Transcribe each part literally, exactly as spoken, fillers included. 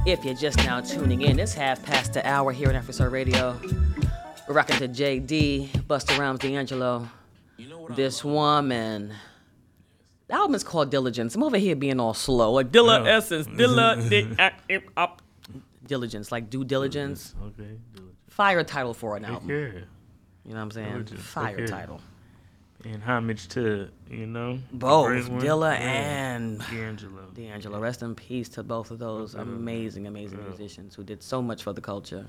If you're just now tuning in, it's half past the hour here on Afro Radio. We're rocking to J D, Busta Rhymes, D'Angelo. This woman. The album is called Diligence. I'm over here being all slow. Like Dilla oh. Essence, Dilla, di- up. Diligence, like due diligence. Okay. Diligence. Fire title for an Take album. Care. You know what I'm saying? Diligence. Fire title. And homage to, you know, both Dilla yeah. and D'Angelo. D'Angelo. Rest in peace to both of those amazing, amazing yeah. musicians who did so much for the culture.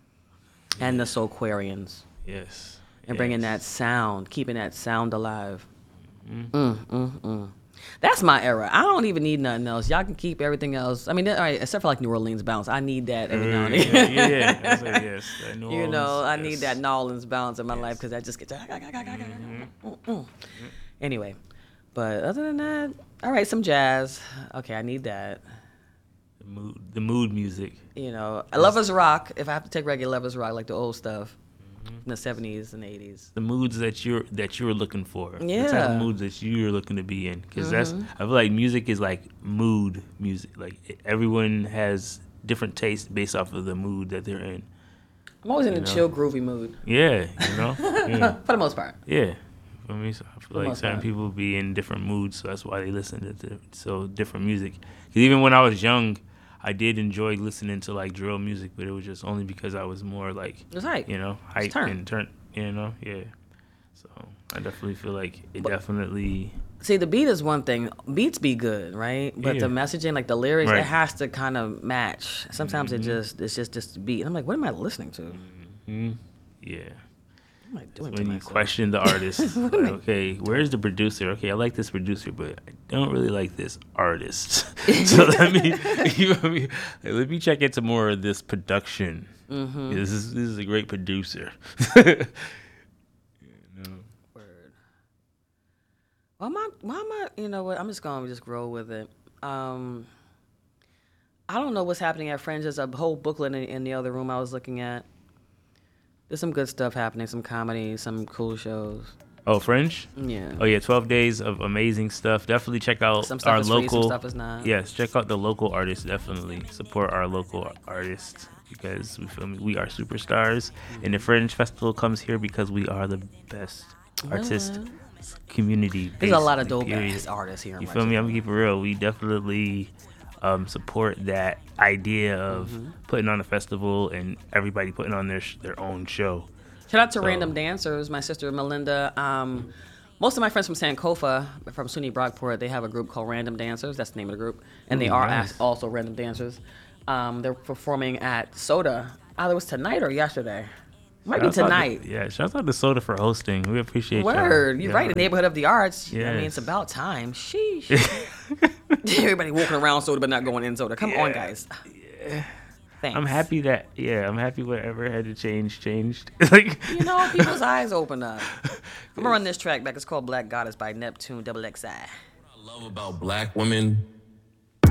And the Soulquarians. Yes. And yes. bringing that sound, keeping that sound alive. Mm-hmm. Mm, mm, mm. That's my era. I don't even need nothing else. Y'all can keep everything else. I mean, all right, except for like New Orleans bounce. I need that every now and then. Yeah, yeah. yeah. Like, yes. New you Orleans, know, I yes. need that New Orleans bounce in my yes. life because that just gets. Mm-hmm. Mm, mm. Anyway, but other than that, all right, some jazz. Okay, I need that. The mood, the mood music. You know, I Lovers Rock. If I have to take regular Lovers Rock, like the old stuff. In the seventies and eighties, the moods that you're that you're looking for, yeah, the type of moods that you're looking to be in, because mm-hmm. that's I feel like music is like mood music. Like everyone has different tastes based off of the mood that they're in. I'm always in you a know? chill, groovy mood. Yeah, you know, yeah. For the most part. Yeah, for me, so I feel like certain part. people be in different moods, so that's why they listen to the, so different music. Because even when I was young, I did enjoy listening to like drill music, but it was just only because I was more like, it was hype. you know, hype and turn, you know, yeah. So I definitely feel like it but, definitely. See, the beat is one thing. Beats be good, right? But yeah. the messaging, like the lyrics, right. it has to kind of match. Sometimes mm-hmm. it just it's just just the beat. And I'm like, what am I listening to? Mm-hmm. Yeah. What am I doing when to you myself? question the artist, like, okay, where's the producer? Okay, I like this producer, but I don't really like this artist. So let me, you know, like, let me check into more of this production. Mm-hmm. This is this is a great producer. you know. Word. Why am I? Why am I? You know what? I'm just gonna just grow with it. Um, I don't know what's happening at Fringe. There's a whole booklet in, in the other room I was looking at. There's some good stuff happening, some comedy, some cool shows. Oh, Fringe? Yeah. Oh, yeah, twelve days of amazing stuff. Definitely check out some stuff our is local. Free, some stuff is not. Yes, check out the local artists. Definitely support our local artists because we feel me, we are superstars. Mm-hmm. And the Fringe Festival comes here because we are the best artist yeah. community. There's a lot of dope ass artists here. You feel me? I'm gonna keep it real. We definitely um, support that idea of mm-hmm. putting on a festival and everybody putting on their sh- their own show. Shout out to so. Random Dancers, my sister Melinda. Um, most of my friends from Sankofa, from SUNY Brockport, they have a group called Random Dancers. That's the name of the group. And Ooh, they are nice. also Random Dancers. Um, they're performing at Soda. Either it was tonight or yesterday. Might shout be tonight. To, yeah, shout out to Soda for hosting. We appreciate Word. y'all. Word. You're yeah. right. The neighborhood of the arts. Yes. I mean, it's about time. Sheesh. Everybody walking around Soda but not going in Soda. Come yeah. on, guys. Yeah. Thanks. I'm happy that, yeah, I'm happy whatever had to change, changed. Like, you know, people's eyes open up. I'm going to run this track back. It's called Black Goddess by Neptune Double X I. What I love about black women